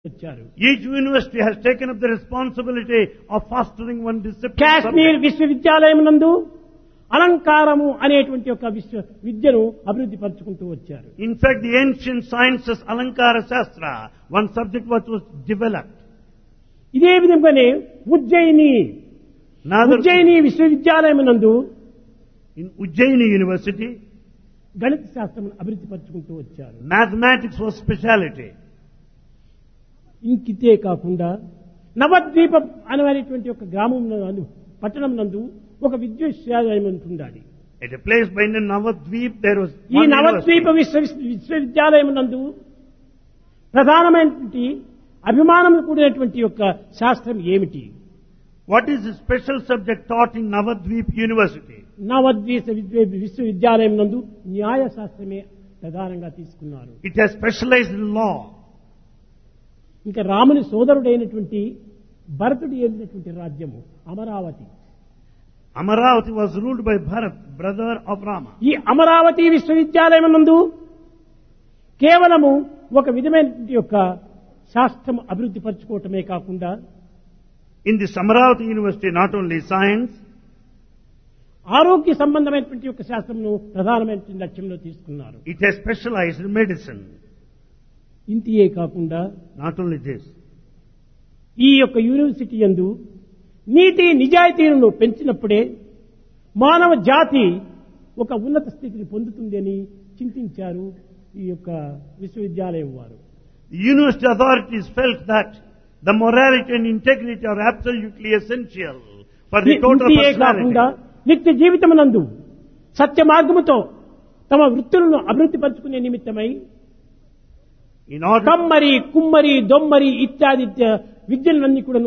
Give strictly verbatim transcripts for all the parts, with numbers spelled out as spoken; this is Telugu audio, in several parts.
వచ్చారు. Each university has taken up the responsibility of fostering one discipline. Kashmir విశ్వవిద్యాలయం నందు అలంకారము అనేటువంటి ఒక విశ్వ విద్యను అభివృద్ధి పరుచుకుంటూ వచ్చారు. In fact, the ancient sciences, Alankara Shastra, one subject was, was developed. ఇదే విధంగానే ఉజ్జయిని Another, ఉజ్జయిని విశ్వవిద్యాలయం నందు in Ujjaini University, గణిత శాస్త్రం అభివృద్ధి పరుచుకుంటూ వచ్చారు. mathematics was speciality. ఇంకితే కాకుండా నవద్వీపం అనేటువంటి ఒక గ్రామం నందు పట్టణం నందు ఒక విశ్వవిద్యాలయం ఉంటుండాలి. At a place by the Navadvip, there was ఈ one నవద్వీప university. విశ్వ విశ్వవిద్యాలయం నందు ప్రధానమైనటువంటి అభిమానం కూడినటువంటి యొక్క శాస్త్రం ఏమిటి? What is the special subject taught in Navadvip University? నవద్వీప విశ్వ- విశ్వవిద్యాలయం నందు న్యాయ శాస్త్రమే ప్రధానంగా తీసుకున్నారు. It has specialized in law. ఇంకా రాముని సోదరుడైనటువంటి భరతుడు ఏలినటువంటి రాజ్యము Amaravati. Amaravati was ruled by Bharat, brother of Rama. ఈ అమరావతి విశ్వవిద్యాలయం నందు కేవలము ఒక విధమైనటువంటి యొక్క శాస్త్రం అభివృద్ధి పరచుకోవటమే కాకుండా In this Amaravati University, not only science, ఆరోగ్య సంబంధమైనటువంటి యొక్క శాస్త్రమును ప్రధానమైనటువంటి లక్ష్యంలో తీసుకున్నారు. it has specialized in medicine. ఇంతియే కాకుండా Not only this, ఈ యొక్క యూనివర్సిటీ యందు నీతి నిజాయితీలను పెంచినప్పుడే మానవ జాతి ఒక ఉన్నత స్థితిని పొందుతుంది అని చింతించారు ఈ యొక్క విశ్వవిద్యాలయం వారు. the university authorities felt that the morality and integrity are absolutely essential for the total ఇంతియే కాకుండా personality. నిత్య జీవితమునందు సత్య మార్గముతో తమ వృత్తులను అభివృద్ధి పరచుకునే నిమిత్తమై In order, కమ్మరి కుమ్మరి దొమ్మరి ఇత్యాది ఇత్య- విద్యలన్నీ కూడాను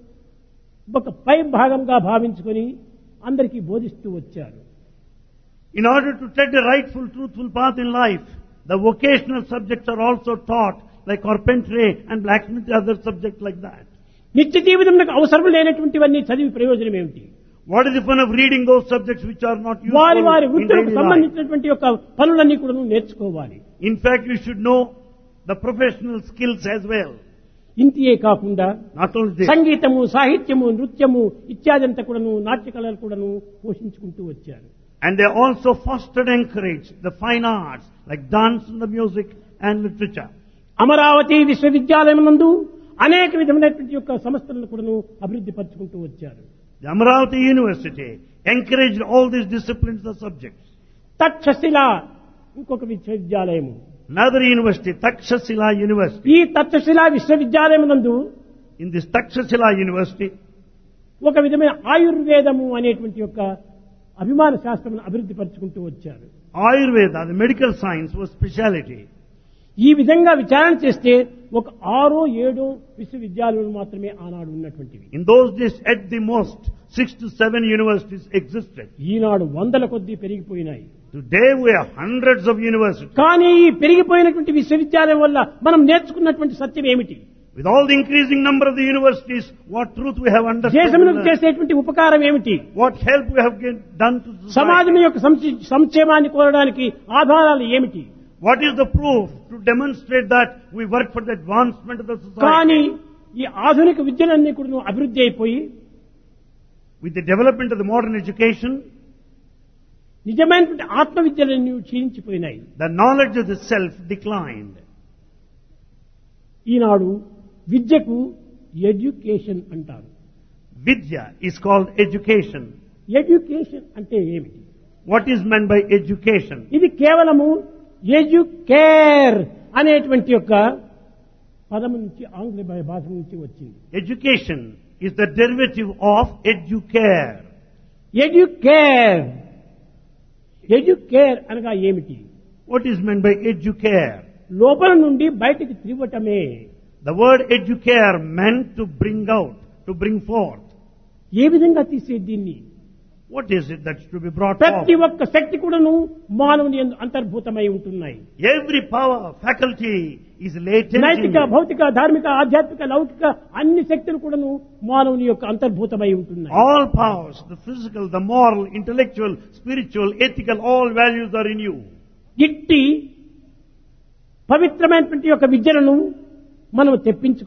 ఒక పై భాగంగా భావించుకొని అందరికీ బోధిస్తూ వచ్చారు. in order to take the rightful, truthful path in life, the vocational subjects are also taught, like carpentry and blacksmith, other subjects like that. నిత్య జీవితంలో అవసరం లేనటువంటివన్నీ చదివి ప్రయోజనం ఏమిటి? What is the fun of reading those subjects which are not useful వారి వారి in వృత్తులకు daily life? సంబంధించినటువంటి యొక్క పనులన్నీ కూడా నేర్చుకోవాలి. In fact, you should know the professional skills as well. ఇంతియే కాకుండా Not only this, సంగీతము సాహిత్యము నృత్యము ఇత్యాదంతా కూడాను నాట్య కళలు కూడాను పోషించుకుంటూ వచ్చారు. and they also fostered and encouraged the fine arts like dance and the music and literature. Amaravati విశ్వవిద్యాలయం నందు అనేక విధమైనటువంటి యొక్క సంస్థలను కూడాను అభివృద్ధి పరచుకుంటూ వచ్చారు. The Amaravati University encouraged all these disciplines and subjects. Takshashila ఇంకొక విశ్వవిద్యాలయము. Another university, Takshashila University. ఈ తక్షశిల విశ్వవిద్యాలయం నందు In this Takshashila University, ఒక విధమైన ఆయుర్వేదము అనేటువంటి యొక్క అభిమాన శాస్త్రం అభివృద్ధి పరచుకుంటూ వచ్చారు. Ayurveda, the medical science, was speciality. ఈ విధంగా విచారణ చేస్తే ఒక ఆరో ఏడో విశ్వవిద్యాలయాలు మాత్రమే ఆనాడు ఉన్నటువంటివి. In those days, at the most, six to seven universities existed. ఈనాడు వందల కొద్దీ పెరిగిపోయినాయి. Today we have hundreds of universities. కానీ ఈ పెరిగిపోయినటువంటి విశ్వవిద్యాలయం వల్ల మనం నేర్చుకున్నటువంటి సత్యం ఏమిటి? With all the increasing number of the universities, what truth we have understood? దేశమునకు చేసేటువంటి ఉపకారం ఏమిటి? What help we have get- done to society? సమాజం యొక్క సంక్షే- సంక్షేమాన్ని కోరడానికి ఆధారాలు ఏమిటి? What is the proof to demonstrate that we work for the advancement of the society? కానీ ఈ ఆధునిక విద్యలన్నీ కూడా అభివృద్ధి అయిపోయి With the development of the modern education, నిజమైనటువంటి ఆత్మ విద్యలన్నీ క్షీణించిపోయినాయి. the knowledge of the self declined. ఈనాడు విద్యకు ఎడ్యుకేషన్ అంటారు. Vidya is called education. Education అంటే ఏమిటి? What is meant by education? ఇది కేవలము ఎడ్యుకేర్ అనేటువంటి యొక్క పదము నుంచి ఆంగ్ల భాష నుంచి వచ్చింది. Education is the derivative of educare. Educare educare అనగా ఏమిటి? What is meant by educare? లోపల నుండి బయటికి త్రివ్వటమే. The word educare meant to bring out, to bring forth. ఏ విధంగా తీసే దీన్ని? What is it that's to be brought ప్రతి forth? ఒక్క శక్తి కూడాను మానవుని యందు అంతర్భూతమై ఉంటున్నాయి. Every power, faculty is latent in నైతిక you. భౌతిక ధార్మిక ఆధ్యాత్మిక లౌకిక అన్ని శక్తులు కూడాను మానవుని యొక్క అంతర్భూతమై ఉంటున్నాయి. All powers, the physical, the moral, intellectual, spiritual, ethical, all values are in you. ఇట్టి పవిత్రమైనటువంటి యొక్క విద్యలను మనం తెప్పించు